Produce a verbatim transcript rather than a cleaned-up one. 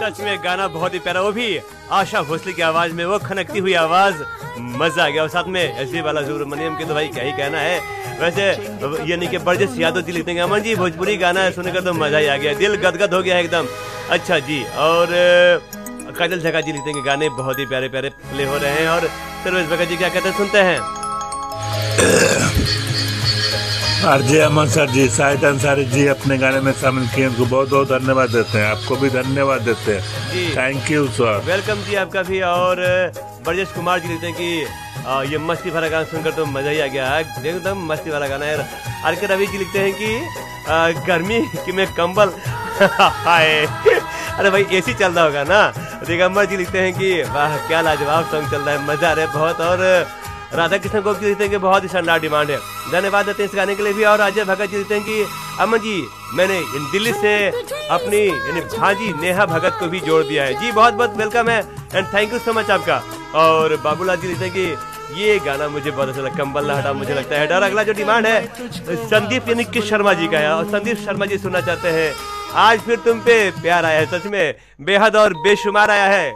सच में गाना बहुत ही प्यारा, वो भी आशा भोसले की आवाज में, वो खनकती हुई आवाज, मजा आ गया। और साथ में एसपी बाला सुब्रमण्यम के तो भाई क्या ही कहना है। वैसे ये नहीं कि बरजस यादव जी लिखते हैं अमन जी भोजपुरी गाना है सुनकर तो मजा ही आ गया, दिल गदगद हो गया एकदम। अच्छा जी, और काजल झका जी लिखते हैं गाने बहुत ही प्यारे प्यारे प्ले हो रहे हैं। और सर्वेश भगत जी क्या कहते हैं, सुनते हैं। आरजे अमन सर जी, शाहिद अंसारी जी अपने गाने में शामिल किए, उनको बहुत बहुत धन्यवाद देते हैं। आपको भी धन्यवाद देते हैं, थैंक यू सर। वेलकम जी आपका भी। और ब्रजेश कुमार जी लिखते हैं कि आ, ये मस्ती वाला गाना सुनकर तो मजा ही आ गया, एकदम मस्ती वाला गाना है। आर के रवि जी लिखते हैं कि आ, गर्मी की में कंबल हाय अरे भाई एसी चल रहा होगा ना। दिगंबर जी लिखते हैं कि वाह क्या लाजवाब सॉन्ग चल रहा है, मजा आ रहा है बहुत। और राधा कृष्ण गोप जी लिखते हैं कि बहुत ही शानदार डिमांड है, धन्यवाद देते हैं इस गाने के लिए भी। और अजय भगत जी लिखते हैं कि अमन जी मैंने दिल्ली से अपनी यानी भांजी नेहा भगत को भी जोड़ दिया है जी, बहुत बहुत वेलकम है and thank you so much आपका। और बाबूलाल जी लिखते हैं कि ये गाना मुझे बहुत अच्छा लगा, कंबल ना हटा मुझे लगता है। और अगला जो डिमांड है संदीप यानी कि शर्मा जी का है, और संदीप शर्मा जी सुनना चाहते हैं आज फिर तुम पे प्यार आया है, सच में बेहद और बेशुमार आया है।